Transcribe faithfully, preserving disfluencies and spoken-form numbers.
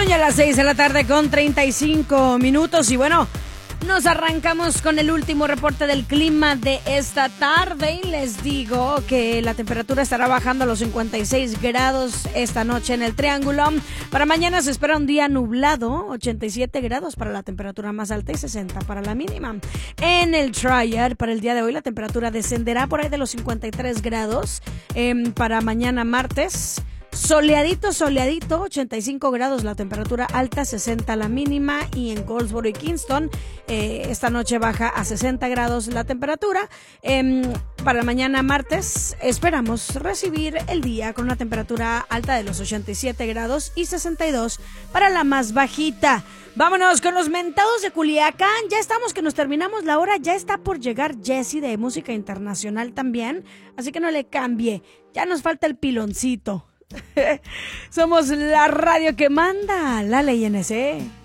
Ya a las seis de la tarde con treinta y cinco minutos y bueno, nos arrancamos con el último reporte del clima de esta tarde y les digo que la temperatura estará bajando a los cincuenta y seis grados esta noche en el Triángulo. Para mañana se espera un día nublado, ochenta y siete grados para la temperatura más alta y sesenta para la mínima. En el Triad, para el día de hoy la temperatura descenderá por ahí de los cincuenta y tres grados eh, para mañana martes. Soleadito, soleadito, ochenta y cinco grados la temperatura alta, sesenta la mínima, y en Goldsboro y Kingston eh, esta noche baja a sesenta grados la temperatura. Eh, para mañana martes esperamos recibir el día con una temperatura alta de los ochenta y siete grados y sesenta y dos para la más bajita. Vámonos con los mentados de Culiacán. Ya estamos que nos terminamos la hora, ya está por llegar Jessy de música internacional también, así que no le cambie, ya nos falta el piloncito. Somos la radio que manda, la ley N C.